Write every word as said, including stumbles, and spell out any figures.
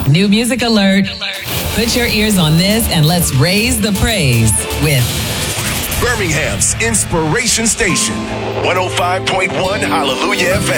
New music alert. Put your ears on this and let's raise the praise with Birmingham's Inspiration Station, one oh five point one Hallelujah F M.